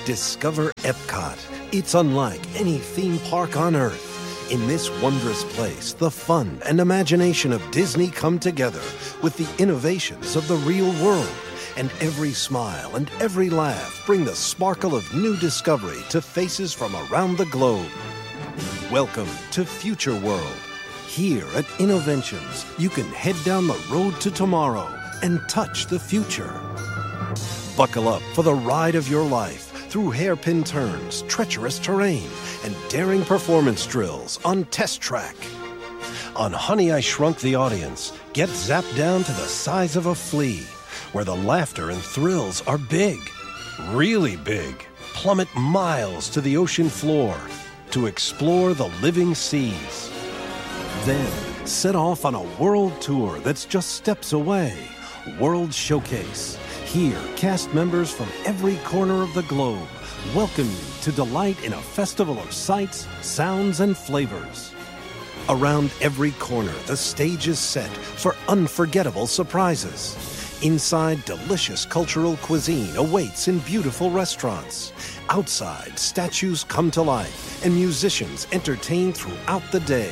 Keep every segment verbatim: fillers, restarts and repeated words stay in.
Discover Epcot. It's unlike any theme park on Earth. In this wondrous place, the fun and imagination of Disney come together with the innovations of the real world. And every smile and every laugh bring the sparkle of new discovery to faces from around the globe. Welcome to Future World. Here at Innoventions, you can head down the road to tomorrow and touch the future. Buckle up for the ride of your life through hairpin turns, treacherous terrain, and daring performance drills on Test Track. On Honey, I Shrunk the Audience, get zapped down to the size of a flea, where the laughter and thrills are big, really big. Plummet miles to the ocean floor to explore the living seas. Then set off on a world tour that's just steps away. World Showcase. Here, cast members from every corner of the globe welcome you to delight in a festival of sights, sounds, and flavors. Around every corner, the stage is set for unforgettable surprises. Inside, delicious cultural cuisine awaits in beautiful restaurants. Outside, statues come to life and musicians entertain throughout the day.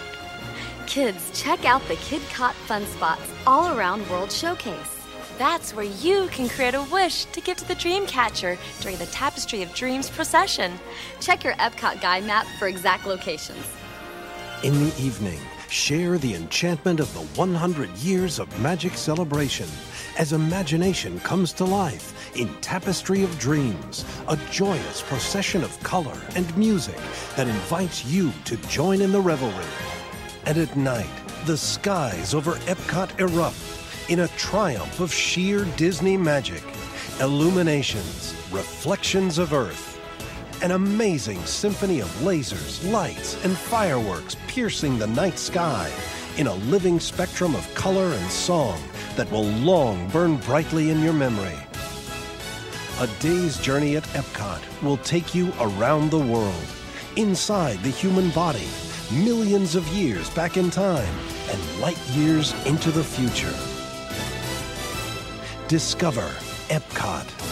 Kids, check out the KidCot fun spots all around World Showcase. That's where you can create a wish to give to the Dreamcatcher during the Tapestry of Dreams procession. Check your Epcot guide map for exact locations. In the evening, share the enchantment of the one hundred years of magic celebration as imagination comes to life in Tapestry of Dreams, a joyous procession of color and music that invites you to join in the revelry. And at night, the skies over Epcot erupt in a triumph of sheer Disney magic, illuminations, reflections of Earth, an amazing symphony of lasers, lights, and fireworks piercing the night sky in a living spectrum of color and song that will long burn brightly in your memory. A day's journey at Epcot will take you around the world, inside the human body, millions of years back in time, and light years into the future. Discover Epcot.